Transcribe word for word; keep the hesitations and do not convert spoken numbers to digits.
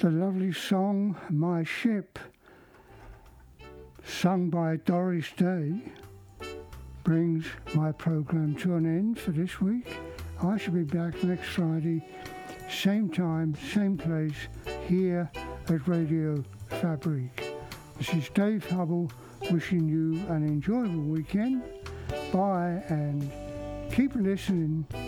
The lovely song My Ship, sung by Doris Day, brings my programme to an end for this week. I shall be back next Friday, same time, same place, here at Radio Fabrique. This is Dave Hubble wishing you an enjoyable weekend. Bye, and keep listening